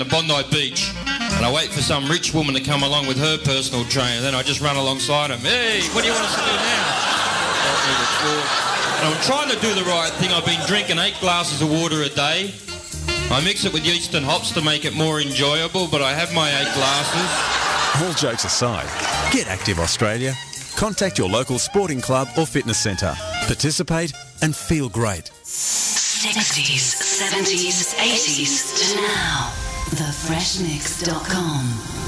at Bondi Beach, and I wait for some rich woman to come along with her personal trainer. Then I just run alongside him. Hey, what do you want us to do now? And I'm trying to do the right thing. I've been drinking 8 glasses of water a day. I mix it with yeast and hops to make it more enjoyable, but I have my 8 glasses. All jokes aside, get active, Australia. Contact your local sporting club or fitness centre. Participate and feel great. 60s, 70s, 80s to now. TheFreshMix.com.